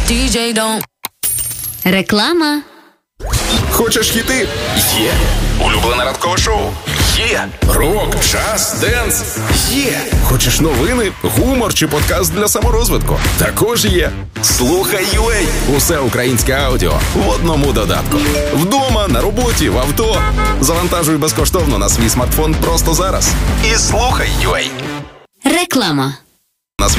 DJ don't. Реклама. Хочеш хіти? Є. Улюблене ранкове шоу? Є. Рок, джаз, денс? Є. Хочеш новини, гумор чи подкаст для саморозвитку? Також є. Слухай UA. Усе українське аудіо в одному додатку. Вдома, на роботі, в авто. Завантажуй безкоштовно на свій смартфон просто зараз. І слухай UA. Реклама.